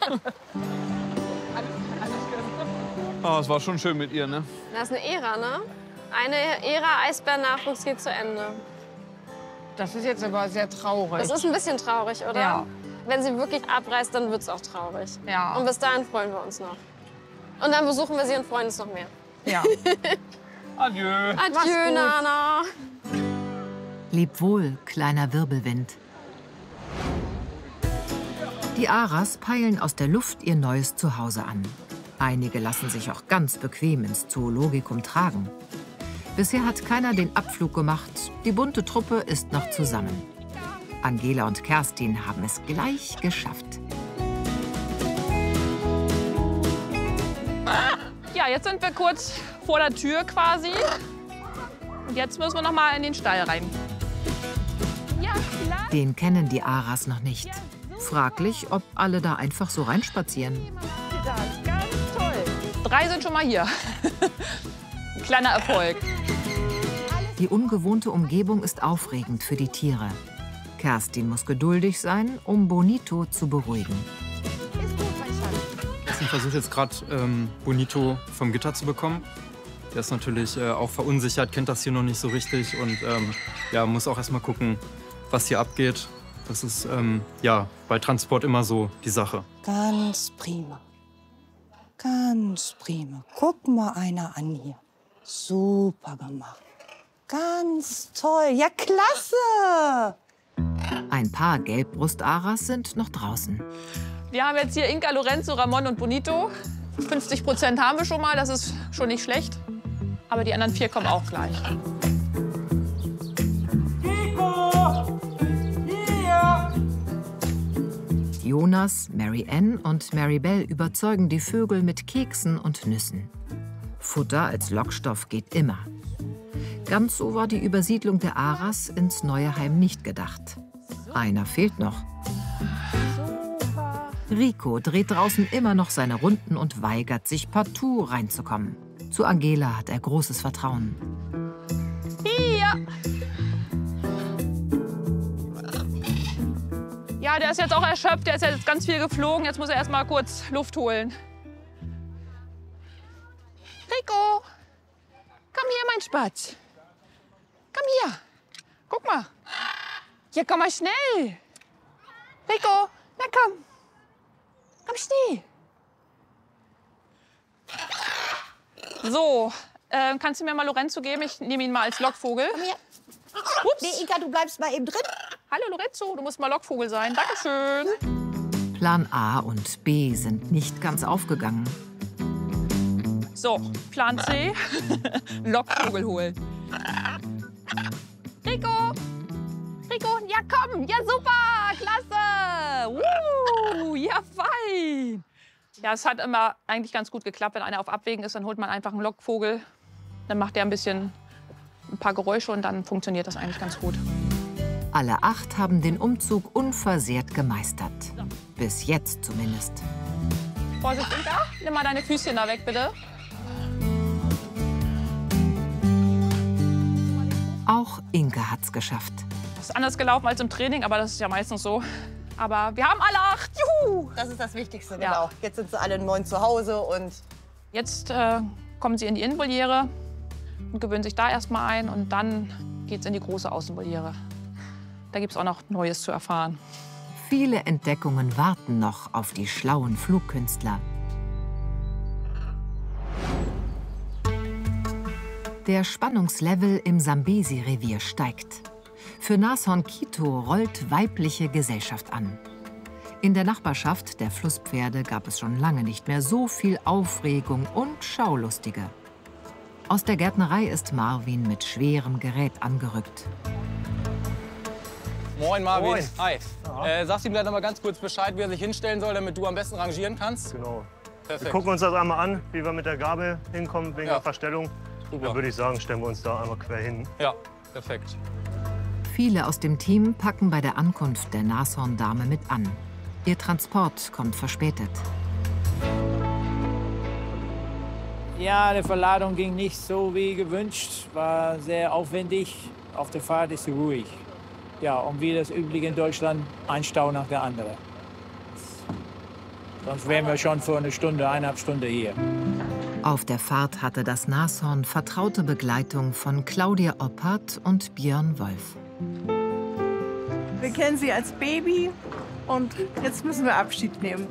Oh, es war schon schön mit ihr, ne? Das ist eine Ära, ne? Eine Ära Eisbärnachwuchs geht zu Ende. Das ist jetzt aber sehr traurig. Das ist ein bisschen traurig, oder? Ja. Wenn sie wirklich abreißt, dann wird es auch traurig. Ja. Und bis dahin freuen wir uns noch. Und dann besuchen wir sie und freuen uns noch mehr. Ja. Adieu. Adieu, Nana. Leb wohl, kleiner Wirbelwind. Die Aras peilen aus der Luft ihr neues Zuhause an. Einige lassen sich auch ganz bequem ins Zoologikum tragen. Bisher hat keiner den Abflug gemacht. Die bunte Truppe ist noch zusammen. Angela und Kerstin haben es gleich geschafft. Ja, jetzt sind wir kurz vor der Tür quasi. Und jetzt müssen wir noch mal in den Stall rein. Ja, klar. Den kennen die Aras noch nicht. Fraglich, ob alle da einfach so reinspazieren. Ganz toll. Drei sind schon mal hier. Ein kleiner Erfolg. Die ungewohnte Umgebung ist aufregend für die Tiere. Kerstin muss geduldig sein, um Bonito zu beruhigen. Ich versuche jetzt gerade ähm, Bonito vom Gitter zu bekommen. Der ist natürlich äh, auch verunsichert, kennt das hier noch nicht so richtig und ähm, ja, muss auch erst mal gucken, was hier abgeht. Das ist ähm, ja bei Transport immer so die Sache. Ganz prima. Ganz prima. Guck mal einer an hier. Super gemacht. Ganz toll. Ja, klasse! Ein paar Gelbbrust-Aras sind noch draußen. Wir haben jetzt hier Inka, Lorenzo, Ramon und Bonito. fünfzig Prozent haben wir schon mal, das ist schon nicht schlecht. Aber die anderen vier kommen auch gleich. Jonas, Mary Ann und Mary Bell überzeugen die Vögel mit Keksen und Nüssen. Futter als Lockstoff geht immer. Ganz so war die Übersiedlung der Aras ins neue Heim nicht gedacht. Einer fehlt noch. Rico dreht draußen immer noch seine Runden und weigert sich partout reinzukommen. Zu Angela hat er großes Vertrauen. Ja. Ja, der ist jetzt auch erschöpft, der ist jetzt ganz viel geflogen. Jetzt muss er erst mal kurz Luft holen. Rico, komm hier, mein Spatz. Komm hier. Guck mal. Hier, komm mal schnell. Rico, na komm. Komm, steh. So, äh, kannst du mir mal Lorenzo geben? Ich nehme ihn mal als Lockvogel. Komm hier. Ups. Nee, Inka, du bleibst mal eben drin. Hallo Lorenzo, du musst mal Lockvogel sein. Dankeschön. Plan A und B sind nicht ganz aufgegangen. So, Plan C. Lockvogel holen. Rico! Rico, ja komm! Ja super! Klasse! Uh, ja fein! Ja, es hat immer eigentlich ganz gut geklappt. Wenn einer auf Abwägen ist, dann holt man einfach einen Lockvogel. Dann macht der ein bisschen ein paar Geräusche und dann funktioniert das eigentlich ganz gut. Alle acht haben den Umzug unversehrt gemeistert. Bis jetzt zumindest. Vorsicht, Inka. Nimm mal deine Füßchen da weg, bitte. Auch Inka hat's geschafft. Das ist anders gelaufen als im Training, aber das ist ja meistens so. Aber wir haben alle acht. Juhu! Das ist das Wichtigste, Ja. genau. Jetzt sind sie alle neun zu Hause und Jetzt äh, kommen sie in die Innenvoliere und gewöhnen sich da erstmal ein. Und dann geht's in die große Außenvoliere. Da gibt's auch noch Neues zu erfahren. Viele Entdeckungen warten noch auf die schlauen Flugkünstler. Der Spannungslevel im Sambesi-Revier steigt. Für Nashorn Quito rollt weibliche Gesellschaft an. In der Nachbarschaft der Flusspferde gab es schon lange nicht mehr so viel Aufregung und Schaulustige. Aus der Gärtnerei ist Marvin mit schwerem Gerät angerückt. Moin Marvin. Moin. Hi. Äh, sagst du ihm gleich noch mal ganz kurz Bescheid, wie er sich hinstellen soll, damit du am besten rangieren kannst? Genau. Perfekt. Wir gucken uns das einmal an, wie wir mit der Gabel hinkommen wegen Ja. der Verstellung. Super. Dann würde ich sagen, stellen wir uns da einmal quer hin. Ja, perfekt. Viele aus dem Team packen bei der Ankunft der Nashorndame mit an. Ihr Transport kommt verspätet. Ja, die Verladung ging nicht so wie gewünscht, war sehr aufwendig. Auf der Fahrt ist sie ruhig. Ja, und wie das üblich in Deutschland, ein Stau nach der anderen. Sonst wären wir schon vor einer Stunde, eineinhalb Stunden hier. Auf der Fahrt hatte das Nashorn vertraute Begleitung von Claudia Oppert und Björn Wolf. Wir kennen sie als Baby und jetzt müssen wir Abschied nehmen.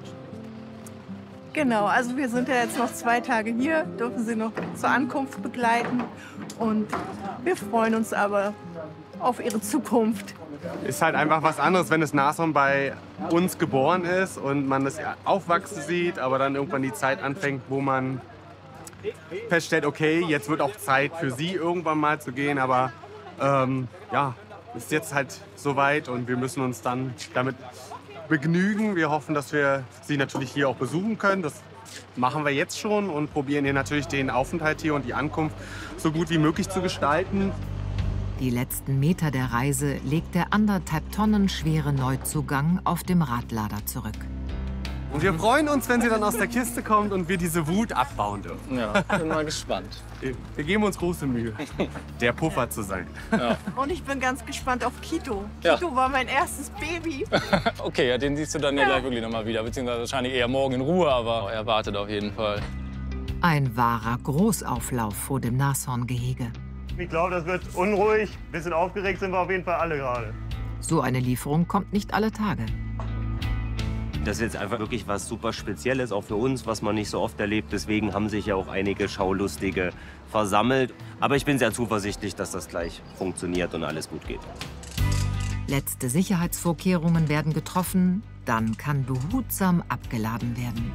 Genau, also wir sind ja jetzt noch zwei Tage hier, dürfen sie noch zur Ankunft begleiten und wir freuen uns aber auf ihre Zukunft. Ist halt einfach was anderes, wenn das Nashorn bei uns geboren ist und man es aufwachsen sieht, aber dann irgendwann die Zeit anfängt, wo man feststellt, okay, jetzt wird auch Zeit für sie irgendwann mal zu gehen, aber ähm, ja, ist jetzt halt soweit und wir müssen uns dann damit begnügen. Wir hoffen, dass wir sie natürlich hier auch besuchen können. Das machen wir jetzt schon und probieren hier natürlich den Aufenthalt hier und die Ankunft so gut wie möglich zu gestalten. Die letzten Meter der Reise legt der anderthalb Tonnen schwere Neuzugang auf dem Radlader zurück. Und wir freuen uns, wenn sie dann aus der Kiste kommt und wir diese Wut abbauen dürfen. Ja, bin mal gespannt. Wir, wir geben uns große Mühe, der Puffer zu sein. Ja. Und ich bin ganz gespannt auf Quito. Ja. Quito war mein erstes Baby. Okay, ja, den siehst du dann ja, gleich wirklich noch mal wieder, beziehungsweise wahrscheinlich eher morgen in Ruhe, aber er wartet auf jeden Fall. Ein wahrer Großauflauf vor dem Nashorngehege. Ich glaube, das wird unruhig. Ein bisschen aufgeregt sind wir auf jeden Fall alle gerade. So eine Lieferung kommt nicht alle Tage. Das ist jetzt einfach wirklich was super Spezielles, auch für uns, was man nicht so oft erlebt. Deswegen haben sich ja auch einige Schaulustige versammelt. Aber ich bin sehr zuversichtlich, dass das gleich funktioniert und alles gut geht. Letzte Sicherheitsvorkehrungen werden getroffen, dann kann behutsam abgeladen werden.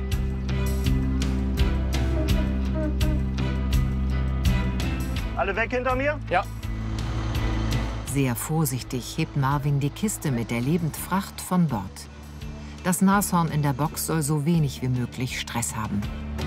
Alle weg hinter mir? Ja. Sehr vorsichtig hebt Marvin die Kiste mit der Lebendfracht von Bord. Das Nashorn in der Box soll so wenig wie möglich Stress haben.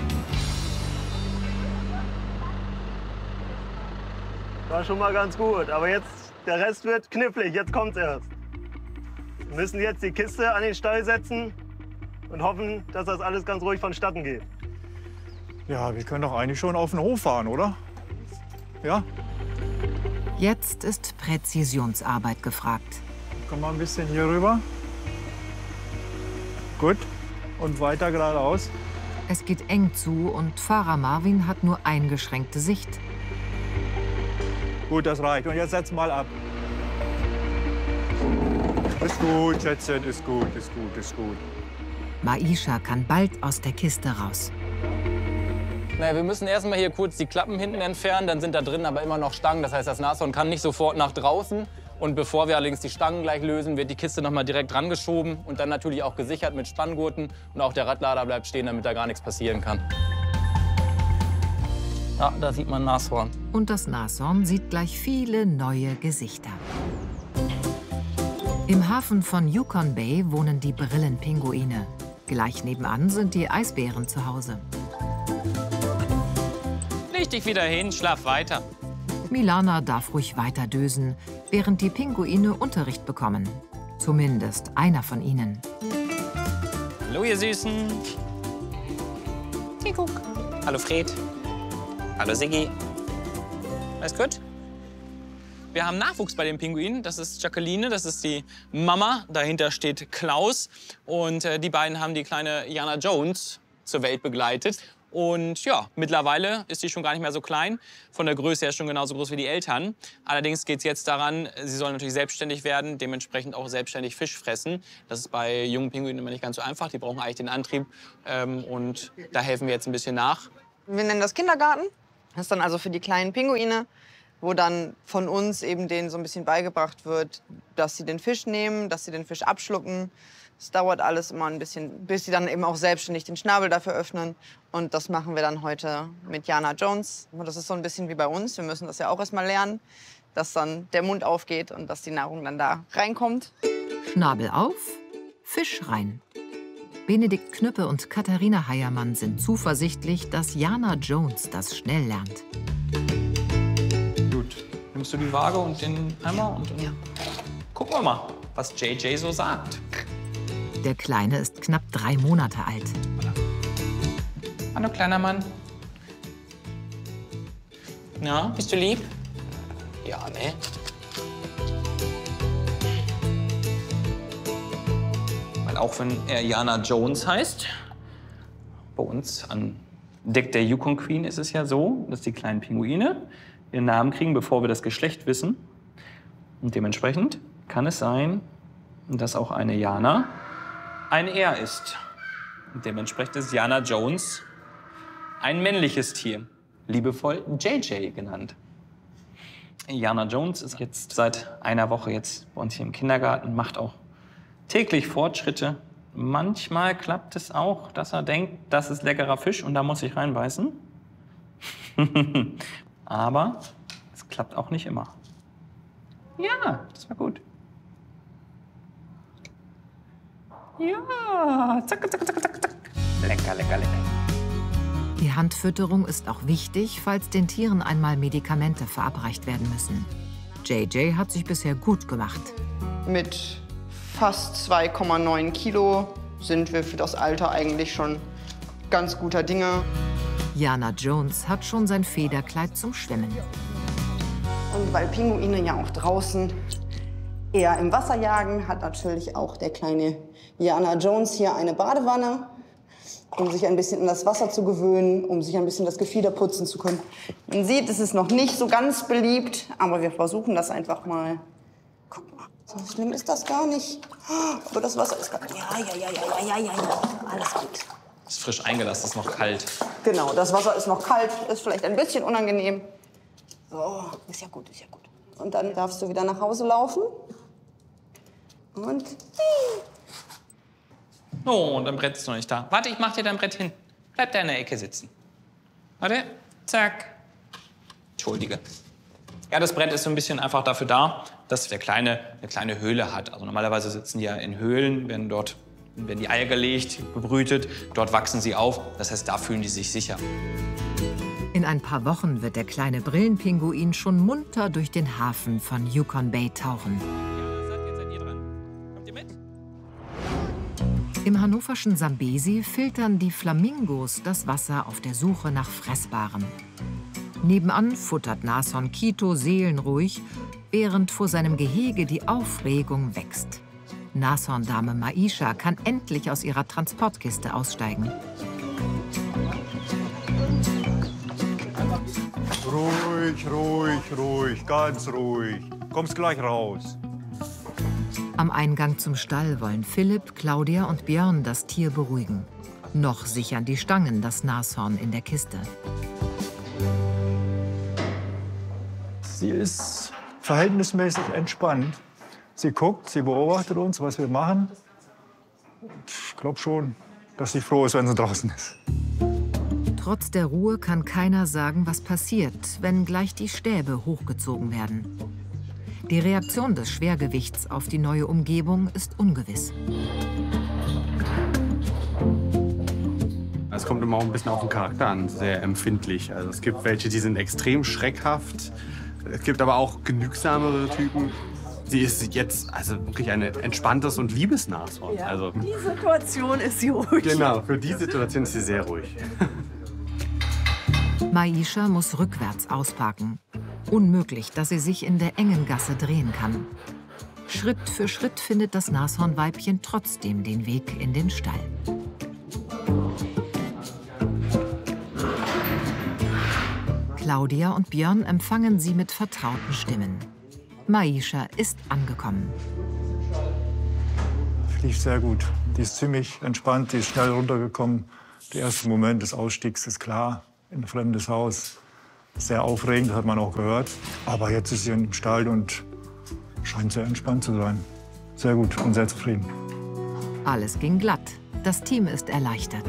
War schon mal ganz gut, aber jetzt, der Rest wird knifflig, jetzt kommt's erst. Wir müssen jetzt die Kiste an den Stall setzen und hoffen, dass das alles ganz ruhig vonstatten geht. Ja, wir können doch eigentlich schon auf den Hof fahren, oder? Ja? Jetzt ist Präzisionsarbeit gefragt. Komm mal ein bisschen hier rüber. Gut. Und weiter geradeaus. Es geht eng zu und Fahrer Marvin hat nur eingeschränkte Sicht. Gut, das reicht. Und jetzt setz mal ab. Ist gut, Schätzchen, ist gut, ist gut, ist gut. Maisha kann bald aus der Kiste raus. Naja, wir müssen erst mal hier kurz die Klappen hinten entfernen, dann sind da drin aber immer noch Stangen. Das heißt, das Nashorn kann nicht sofort nach draußen. Und bevor wir allerdings die Stangen gleich lösen, wird die Kiste noch mal direkt rangeschoben und dann natürlich auch gesichert mit Spanngurten. Und auch der Radlader bleibt stehen, damit da gar nichts passieren kann. Ja, da sieht man Nashorn. Und das Nashorn sieht gleich viele neue Gesichter. Im Hafen von Yukon Bay wohnen die Brillenpinguine. Gleich nebenan sind die Eisbären zu Hause. Leg dich wieder hin, schlaf weiter. Milana darf ruhig weiter dösen, während die Pinguine Unterricht bekommen. Zumindest einer von ihnen. Hallo, ihr Süßen. Kuckuck. Hallo, Fred. Hallo, Siggi. Alles gut? Wir haben Nachwuchs bei den Pinguinen. Das ist Jacqueline, das ist die Mama. Dahinter steht Klaus. Und äh, die beiden haben die kleine Jana Jones zur Welt begleitet. Und ja, mittlerweile ist sie schon gar nicht mehr so klein. Von der Größe her schon genauso groß wie die Eltern. Allerdings geht es jetzt daran, sie soll natürlich selbstständig werden, dementsprechend auch selbstständig Fisch fressen. Das ist bei jungen Pinguinen immer nicht ganz so einfach. Die brauchen eigentlich den Antrieb. Ähm, und da helfen wir jetzt ein bisschen nach. Wir nennen das Kindergarten. Das ist dann also für die kleinen Pinguine. wo dann von uns eben denen so ein bisschen beigebracht wird, dass sie den Fisch nehmen, dass sie den Fisch abschlucken. Es dauert alles immer ein bisschen, bis sie dann eben auch selbstständig den Schnabel dafür öffnen. Und das machen wir dann heute mit Jana Jones. Und das ist so ein bisschen wie bei uns. Wir müssen das ja auch erst mal lernen, dass dann der Mund aufgeht und dass die Nahrung dann da reinkommt. Schnabel auf, Fisch rein. Benedikt Knüppe und Katharina Heiermann sind zuversichtlich, dass Jana Jones das schnell lernt. Gut, nimmst du die Waage und den Eimer und dann ja. Gucken wir mal, was J J so sagt. Der Kleine ist knapp drei Monate alt. Hallo, kleiner Mann. Na, bist du lieb? Ja, ne? Weil auch wenn er Jana Jones heißt, bei uns an Deck der Yukon Queen ist es ja so, dass die kleinen Pinguine ihren Namen kriegen, bevor wir das Geschlecht wissen. Und dementsprechend kann es sein, dass auch eine Jana ein Er ist. Und dementsprechend ist Jana Jones ein männliches Tier, liebevoll J J genannt. Jana Jones ist jetzt seit einer Woche jetzt bei uns hier im Kindergarten, macht auch täglich Fortschritte. Manchmal klappt es auch, dass er denkt, das ist leckerer Fisch und da muss ich reinbeißen. Aber es klappt auch nicht immer. Ja, das war gut. Ja, zack, zack, zack, zack, zack. Lecker, lecker, lecker. Die Handfütterung ist auch wichtig, falls den Tieren einmal Medikamente verabreicht werden müssen. J J hat sich bisher gut gemacht. Mit fast zwei Komma neun Kilo sind wir für das Alter eigentlich schon ganz guter Dinge. Jana Jones hat schon sein Federkleid zum Schwimmen. Und weil Pinguine ja auch draußen eher im Wasser jagen, hat natürlich auch der kleine Jana Jones hier eine Badewanne, um sich ein bisschen an das Wasser zu gewöhnen, um sich ein bisschen das Gefieder putzen zu können. Man sieht, es ist noch nicht so ganz beliebt, aber wir versuchen das einfach mal. Guck mal, so schlimm ist das gar nicht. Aber das Wasser ist gar nicht. Ja, ja, ja, ja, ja, ja, ja, alles gut. Ist frisch eingelassen, ist noch kalt. Genau, das Wasser ist noch kalt, ist vielleicht ein bisschen unangenehm. So, ist ja gut, ist ja gut. Und dann darfst du wieder nach Hause laufen. Und... Oh, und dein Brett ist noch nicht da. Warte, ich mach dir dein Brett hin. Bleib da in der Ecke sitzen. Warte, zack. Entschuldige. Ja, das Brett ist so ein bisschen einfach dafür da, dass der Kleine eine kleine Höhle hat. Also normalerweise sitzen die ja in Höhlen, werden dort werden die Eier gelegt, bebrütet. Dort wachsen sie auf. Das heißt, da fühlen die sich sicher. In ein paar Wochen wird der kleine Brillenpinguin schon munter durch den Hafen von Yukon Bay tauchen. Im hannoverschen Sambesi filtern die Flamingos das Wasser auf der Suche nach Fressbarem. Nebenan futtert Nashorn Kito seelenruhig, während vor seinem Gehege die Aufregung wächst. Nashorndame Maisha kann endlich aus ihrer Transportkiste aussteigen. Ruhig, ruhig, ruhig, ganz ruhig. Kommst gleich raus. Am Eingang zum Stall wollen Philipp, Claudia und Björn das Tier beruhigen. Noch sichern die Stangen das Nashorn in der Kiste. Sie ist verhältnismäßig entspannt. Sie guckt, sie beobachtet uns, was wir machen. Ich glaube schon, dass sie froh ist, wenn sie draußen ist. Trotz der Ruhe kann keiner sagen, was passiert, wenn gleich die Stäbe hochgezogen werden. Die Reaktion des Schwergewichts auf die neue Umgebung ist ungewiss. Es kommt immer auch ein bisschen auf den Charakter an, sehr empfindlich. Also es gibt welche, die sind extrem schreckhaft. Es gibt aber auch genügsamere Typen. Sie ist jetzt also wirklich ein entspanntes und liebes Nashorn. Ja, also, die Situation ist sie ruhig. Genau, für die Situation ist sie sehr ruhig. Maisha muss rückwärts ausparken. Unmöglich, dass sie sich in der engen Gasse drehen kann. Schritt für Schritt findet das Nashornweibchen trotzdem den Weg in den Stall. Claudia und Björn empfangen sie mit vertrauten Stimmen. Maisha ist angekommen. Lief sehr gut. Die ist ziemlich entspannt, die ist schnell runtergekommen. Der erste Moment des Ausstiegs ist klar, in ein fremdes Haus. Sehr aufregend, hat man auch gehört. Aber jetzt ist sie im Stall und scheint sehr entspannt zu sein. Sehr gut und sehr zufrieden. Alles ging glatt. Das Team ist erleichtert.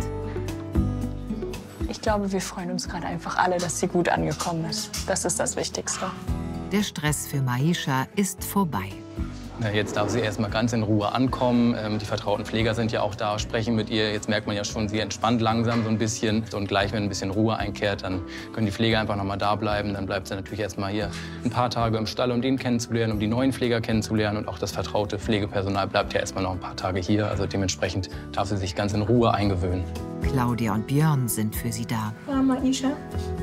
Ich glaube, wir freuen uns gerade einfach alle, dass sie gut angekommen ist. Das ist das Wichtigste. Der Stress für Maisha ist vorbei. Ja, jetzt darf sie erst mal ganz in Ruhe ankommen. Ähm, die vertrauten Pfleger sind ja auch da, sprechen mit ihr. Jetzt merkt man ja schon, sie entspannt langsam so ein bisschen. Und gleich, wenn ein bisschen Ruhe einkehrt, dann können die Pfleger einfach noch mal da bleiben. Dann bleibt sie natürlich erst mal hier ein paar Tage im Stall, um den kennenzulernen, um die neuen Pfleger kennenzulernen. Und auch das vertraute Pflegepersonal bleibt ja erst mal noch ein paar Tage hier. Also dementsprechend darf sie sich ganz in Ruhe eingewöhnen. Claudia und Björn sind für sie da. Ja, Maisha.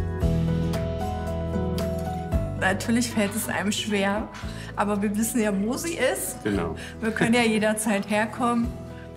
Natürlich fällt es einem schwer, aber wir wissen ja, wo sie ist. Genau. Wir können ja jederzeit herkommen.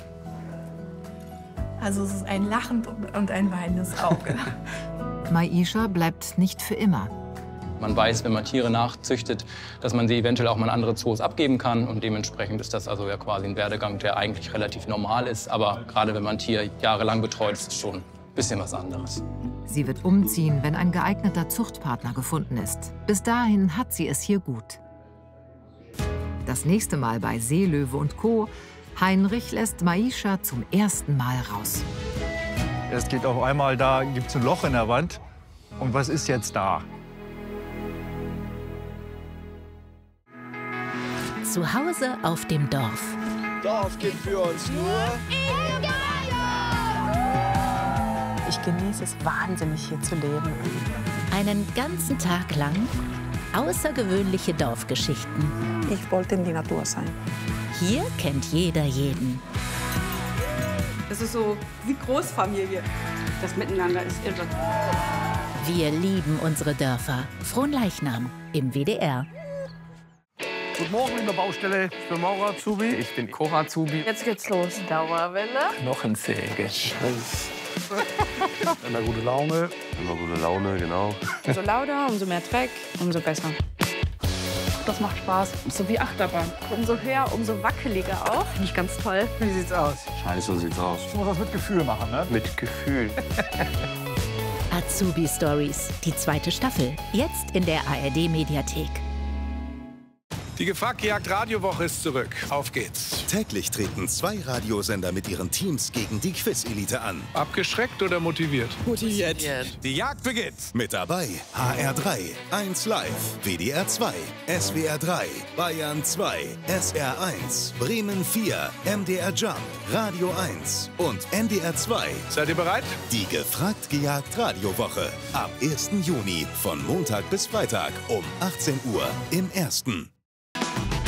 Also es ist ein lachendes und ein weinendes Auge. Maisha bleibt nicht für immer. Man weiß, wenn man Tiere nachzüchtet, dass man sie eventuell auch mal in andere Zoos abgeben kann. Und dementsprechend ist das also ja quasi ein Werdegang, der eigentlich relativ normal ist. Aber gerade wenn man ein Tier jahrelang betreut, ist es schon ein bisschen was anderes. Sie wird umziehen, wenn ein geeigneter Zuchtpartner gefunden ist. Bis dahin hat sie es hier gut. Das nächste Mal bei Seelöwe und Co. Heinrich lässt Maisha zum ersten Mal raus. Es geht auf einmal, da gibt es ein Loch in der Wand. Und was ist jetzt da? Zu Hause auf dem Dorf. Dorf geht für uns nur. Ich genieße es wahnsinnig, hier zu leben. Einen ganzen Tag lang außergewöhnliche Dorfgeschichten. Ich wollte in die Natur sein. Hier kennt jeder jeden. Das ist so wie Großfamilie. Das Miteinander ist irre. Wir lieben unsere Dörfer. Fronleichnam im W D R. Guten Morgen in der Baustelle. Ich bin Maurer Azubi. Ich bin Cora Azubi. Jetzt geht's los. Dauerwelle. Knochensäge. Immer gute Laune. Immer gute Laune, genau. Umso lauter, umso mehr Dreck, umso besser. Das macht Spaß. So wie Achterbahn. Umso höher, umso wackeliger auch. Finde ich ganz toll. Wie sieht's aus? Scheiße, so sieht's aus. Ich muss das mit Gefühl machen, ne? Mit Gefühl. Azubi Stories, die zweite Staffel. Jetzt in der A R D-Mediathek. Die Gefragt-Gejagt Radiowoche ist zurück. Auf geht's. Täglich treten zwei Radiosender mit ihren Teams gegen die Quiz-Elite an. Abgeschreckt oder motiviert? Motiviert. Die Jagd beginnt. Mit dabei H R drei, eins Live, W D R zwei, S W R drei, Bayern zwei, S R eins, Bremen vier, M D R Jump, Radio eins und N D R zwei. Seid ihr bereit? Die Gefragt-Gejagt Radiowoche. Ab ersten Juni von Montag bis Freitag um achtzehn Uhr im Ersten.